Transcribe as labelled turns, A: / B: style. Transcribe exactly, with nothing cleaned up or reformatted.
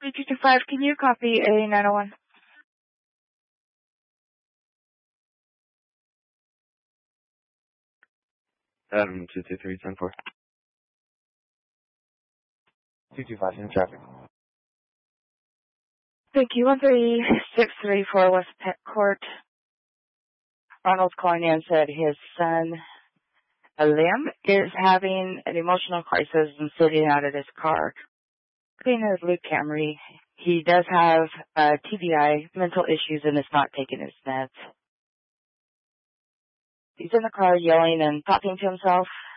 A: three two two five, can you copy A nine oh one?
B: Um, two two three ten four.
C: two two five in traffic.
A: Thank you. one three six three four West Pet Court. Ronald's calling in and said his son, Liam, is having an emotional crisis and sitting out of his car. Looking at his Luke Camry, he does have uh, T B I, mental issues, and is not taking his meds. He's in the car yelling and talking to himself.